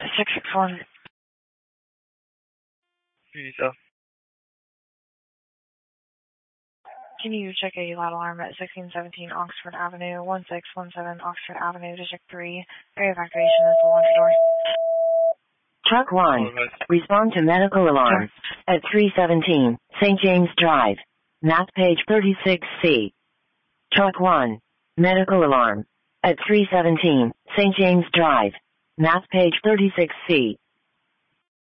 661. Can you check a loud alarm at 1617 Oxford Avenue, 1617 Oxford Avenue, District 3. Area evacuation is the laundry door. Truck 1. Respond to medical alarm at 317 St. James Drive. Map page 36C. Truck 1. Medical alarm at 317 St. James Drive. Map page 36C.